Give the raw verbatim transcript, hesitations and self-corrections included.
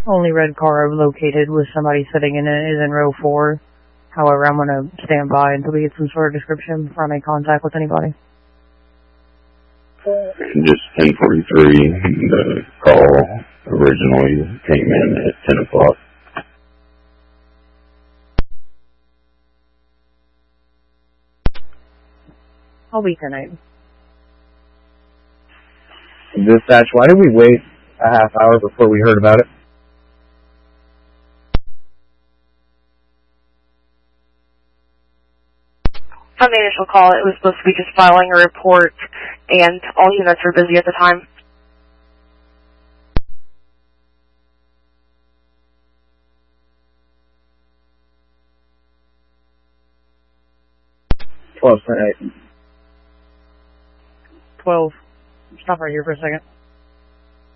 Only red car I've located with somebody sitting in it is in row four. However, I'm going to stand by until we get some sort of description before I make contact with anybody. Just ten forty-three, the call originally came in at ten o'clock. I'll be tonight. Dispatch, why did we wait a half hour before we heard about it? On the initial call, it was supposed to be just filing a report, and all units were busy at the time. twelve tonight. twelve. Stop right here for a second.